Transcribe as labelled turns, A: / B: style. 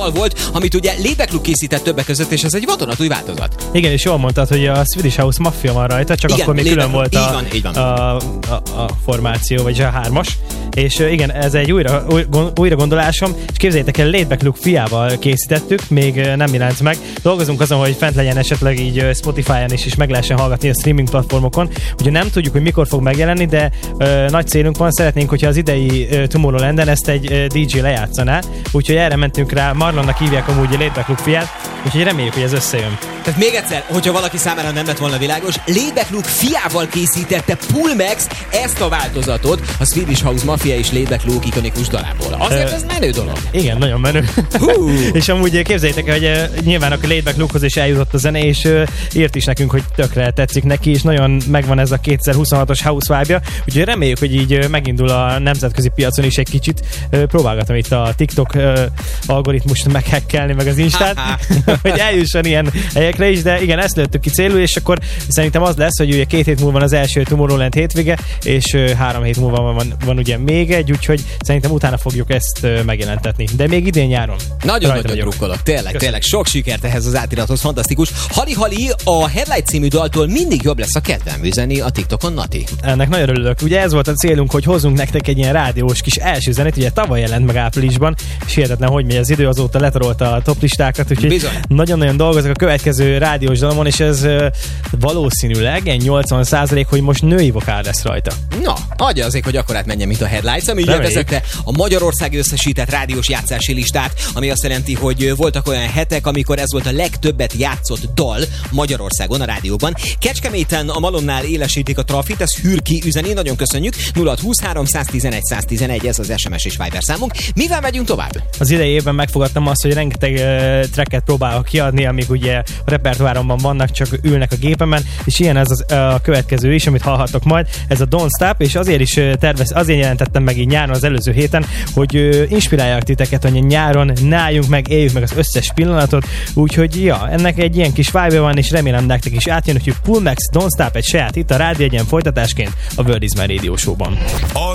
A: volt, amit ugye Laidback Luke készített többek között, és ez egy vadonatúj változat.
B: Igen, és jól mondtad, hogy a Swedish House Mafia van rajta, csak igen, akkor még külön volt a formáció, vagy a 3-as. És igen, ez egy újra gondolásom, és képzeljétek el, Laidback Luke fiával készítettük, még nem jelent meg. Dolgozunk azon, hogy fent legyen esetleg így Spotify-on is meg lehessen hallgatni a streaming platformokon. Ugye nem tudjuk, hogy mikor fog megjelenni, de nagy célunk van, szeretnénk, hogyha az idei Tomorrowlanden ezt egy DJ lejátszaná. Úgyhogy erre mentünk rá, Marlonnak hívják amúgy a Laidback Luke fiát, úgyhogy reméljük, hogy ez összejön.
A: Tehát még egyszer, hogyha valaki számára nem lett volna világos, Laidback Luke fiával készítette Pulmex ezt a változatot a Swedish House Mafia és Laidback Luke ikonikus dalából. Azért ez menő dolog.
B: Igen, nagyon menő. És amúgy képzeljétek el, hogy nyilván a Laidback Lukehoz is eljutott a zene, és írt is nekünk, hogy tökre tetszik neki, és nagyon megvan ez a 2026-os house vibe-ja, úgyhogy reméljük, hogy így megindul a nemzetközi piacon is egy kicsit. Próbálgatom itt a TikTok algoritmust meghekkelni, meg az Instát, hogy eljusson ilyen helyekre is, de igen, ezt lőttük ki célul, és akkor szerintem az lesz, hogy ugye 2 hét múlva van az első Tomorrowland hétvége, és 3 hét múlva van ugye még egy, úgyhogy szerintem utána fogjuk ezt megjelentetni. De még idén nyáron.
A: Nagyon drukkolok, tényleg sok sikert ehhez az átirathoz, fantasztikus. Hali, a Headlight című daltól mindig jobb lesz a kedvem üzeni a TikTokon, Nati.
B: Ennek nagyon örülök. Ugye ez volt a célunk, hogy hozzunk nektek egy ilyen rádiós kis első zenét, ugye tavaly jelent meg áprilisban, és hihetetlen, hogy megy az idő, azóta letarolta a toplistákat, úgyhogy nagyon-nagyon dolgozok a következő rádiós dalomon, és ez valószínűleg egy 80%, hogy most női vokál lesz rajta.
A: Na, adja azért, hogy akkorát menjen, mint a Headlights, ami ugye vezette a Magyarország összesített rádiós játszási listát, ami azt jelenti, hogy voltak olyan hetek, amikor ez volt a legtöbbet játszott dal Magyarországon a rádióban. Kecskeméten a Malomnál élesítik a trafit, ez Hürki üzeni, nagyon köszönjük. 0623 111 111, ez az SMS és Viber számunk. Mivel megyünk tovább?
B: Az idei évben megfogadtam azt, hogy rengeteg tracket próbálok kiadni, amik ugye a repertoáromban vannak, csak ülnek a gépemen, és ilyen ez a következő is, amit hallhatok majd. Ez a Don't Stop, és azért is azért jelentettem meg így nyáron az előző héten, hogy inspiráljak titeket, hogy nyáron ne álljunk meg, éljük meg az összes pillanatot, úgyhogy ja, ennek egy ilyen kis vibe van, és remélem nektek is átjön, hogy Pulmex Don't Stop egy saját itt a Rádió Egyen folytatásként a World is My Radio Show-ban.